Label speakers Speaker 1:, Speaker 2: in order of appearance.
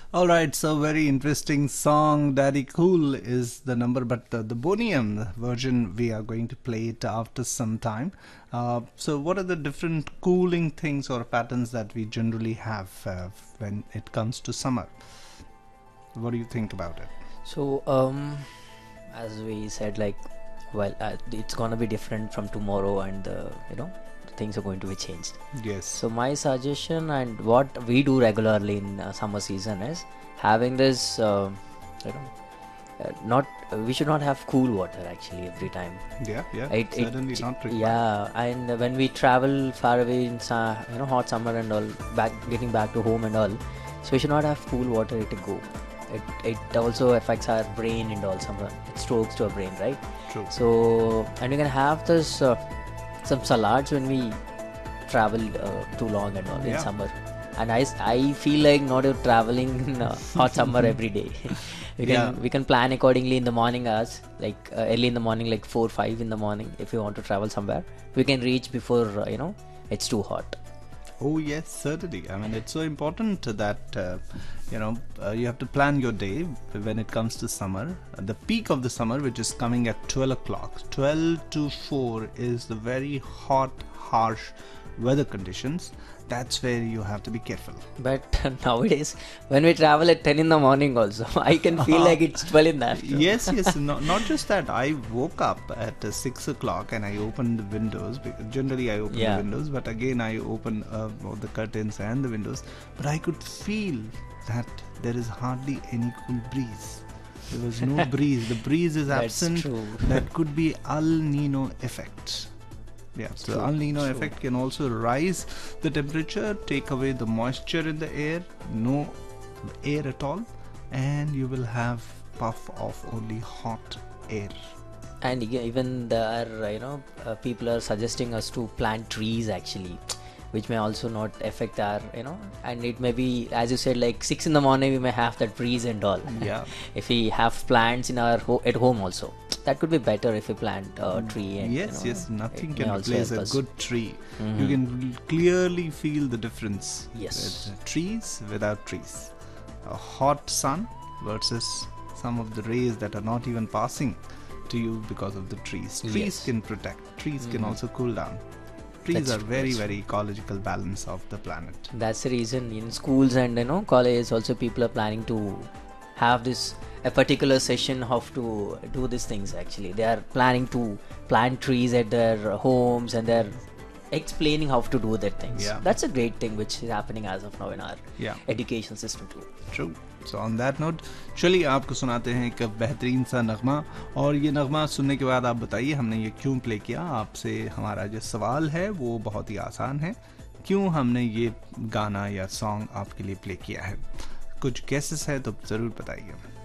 Speaker 1: All right, so very interesting song. Daddy Cool is the number, but the Bonium version we are going to play it after some time. So, what are the different cooling things or patterns that we generally have when it comes to summer? What do you think about it?
Speaker 2: So, as we said, like, well, it's gonna be different from tomorrow, and things are going to be changed.
Speaker 1: Yes.
Speaker 2: So, my suggestion and what we do regularly in summer season is having this, not we should not have cool water actually every time.
Speaker 1: Yeah, certainly not required.
Speaker 2: Yeah, and when we travel far away in hot summer and all, getting back to home and all, so we should not have cool water to go. It also affects our brain and all. It strokes to our brain, right?
Speaker 1: True.
Speaker 2: So, and we can have this some salads when we travel too long and all in summer. And I feel like not traveling in hot summer every day. we can plan accordingly in the morning hours, like early in the morning, like 4-5 in the morning. If you want to travel somewhere, we can reach before it's too hot.
Speaker 1: Oh yes, certainly. I mean, it's so important that you have to plan your day when it comes to summer. The peak of the summer, which is coming at 12 o'clock, 12 to 4 is the very hot, harsh weather conditions. That's where you have to be careful.
Speaker 2: But nowadays, when we travel at 10 in the morning also, I can feel like it's 12 in the afternoon.
Speaker 1: Yes. Not just that. I woke up at 6 o'clock and I opened the windows. Generally, I open the windows, but again, I open the curtains and the windows. But I could feel that there is hardly any cool breeze. There was no breeze. The breeze is absent.
Speaker 2: True.
Speaker 1: That could be El Nino effect. Yeah, so El Nino effect can also rise the temperature, take away the moisture in the air, no air at all, and you will have puff of only hot air.
Speaker 2: And even there are people are suggesting us to plant trees actually, which may also not affect our and it may be, as you said, like 6 in the morning we may have that breeze and all.
Speaker 1: Yeah.
Speaker 2: If we have plants in our at home also, that could be better if we plant a tree. And,
Speaker 1: yes, nothing can replace a good tree. You can clearly feel the difference.
Speaker 2: Yes.
Speaker 1: With trees without trees. A hot sun versus some of the rays that are not even passing to you because of the trees. Trees can protect. Trees can also cool down. Trees are very ecological balance of the planet.
Speaker 2: That's the reason in schools and colleges also people are planning to have a particular session of to do these things. Actually, they are planning to plant trees at their homes and they're explaining how to do that things. That's a great thing which is happening as of now in our education system too.
Speaker 1: True. So on that note, चलिए आपको सुनाते हैं एक बेहतरीन सा नगमा, और ये नगमा सुनने के बाद आप बताइए हमने ये क्यों प्ले किया. आपसे हमारा जो सवाल है वो बहुत ही आसान है, क्यों हमने ये गाना या सॉन्ग आपके लिए प्ले किया है. कुछ गेसेस है तो ज़रूर बताइए.